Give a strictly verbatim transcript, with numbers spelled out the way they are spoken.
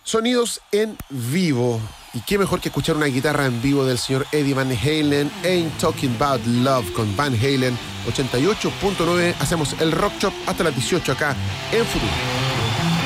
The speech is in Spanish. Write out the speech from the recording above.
Sonidos en vivo. Y qué mejor que escuchar una guitarra en vivo del señor Eddie Van Halen. Ain't Talking About Love con Van Halen. ochenta y ocho punto nueve. Hacemos el Rock Shop hasta las dieciocho acá en Futuro.